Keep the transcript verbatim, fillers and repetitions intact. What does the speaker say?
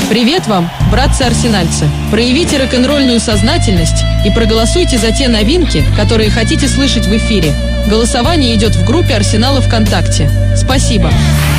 Привет вам, братцы-арсенальцы! Проявите рок-н-ролльную сознательность и проголосуйте за те новинки, которые хотите слышать в эфире. Голосование идет в группе Арсенала ВКонтакте. Спасибо!